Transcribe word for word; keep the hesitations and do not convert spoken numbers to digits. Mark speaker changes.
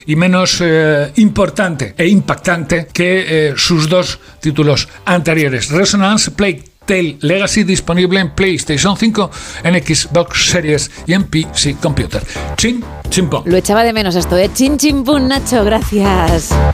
Speaker 1: y menos eh, importante e impactante que eh, sus dos títulos anteriores. Resonance, Plague Tale Legacy, disponible en PlayStation cinco, en Xbox Series y en P C Computer. Chin, chimpón.
Speaker 2: Lo echaba de menos esto, ¿eh? Chin, chimpún, Nacho, gracias.